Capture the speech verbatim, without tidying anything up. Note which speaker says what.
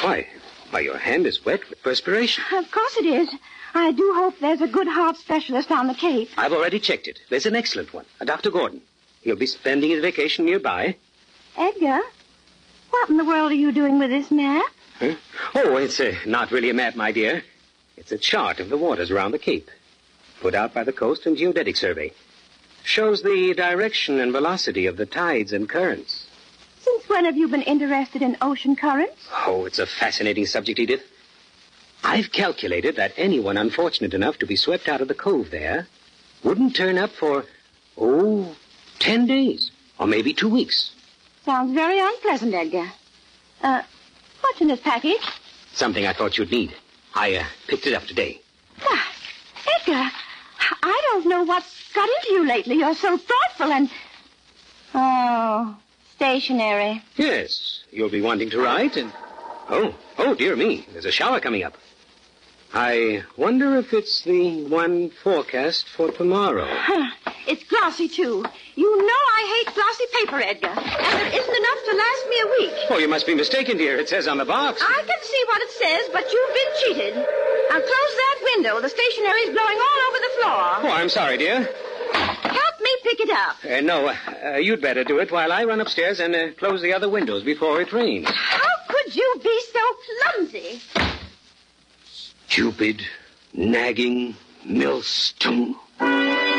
Speaker 1: Why? Why, your hand is wet with perspiration.
Speaker 2: Of course it is. I do hope there's a good heart specialist on the Cape.
Speaker 1: I've already checked it. There's an excellent one, a Doctor Gordon. He'll be spending his vacation nearby.
Speaker 2: Edgar, what in the world are you doing with this map?
Speaker 1: Huh? Oh, it's uh, not really a map, my dear. It's a chart of the waters around the Cape, put out by the Coast and Geodetic Survey. Shows the direction and velocity of the tides and currents.
Speaker 2: Since when have you been interested in ocean currents?
Speaker 1: Oh, it's a fascinating subject, Edith. I've calculated that anyone unfortunate enough to be swept out of the cove there wouldn't turn up for, oh, ten days, or maybe two weeks.
Speaker 2: Sounds very unpleasant, Edgar. Uh, what's in this package?
Speaker 1: Something I thought you'd need. I uh, picked it up today.
Speaker 2: Why, Edgar, I don't know what's got into you lately. You're so thoughtful and... Oh, stationery.
Speaker 1: Yes, you'll be wanting to write and... Oh, oh, dear me, there's a shower coming up. I wonder if it's the one forecast for tomorrow.
Speaker 2: Huh. It's glossy, too. You know I hate glossy paper, Edgar. And there isn't enough to last me a week.
Speaker 1: Oh, you must be mistaken, dear. It says on the box.
Speaker 2: I can see what it says, but you've been cheated. Now close that window. The stationery's blowing all over the floor.
Speaker 1: Oh, I'm sorry, dear.
Speaker 2: Help me pick it up.
Speaker 1: Uh, no, uh, you'd better do it while I run upstairs and uh, close the other windows before it rains.
Speaker 2: How could you be so clumsy?
Speaker 1: Stupid, nagging millstone.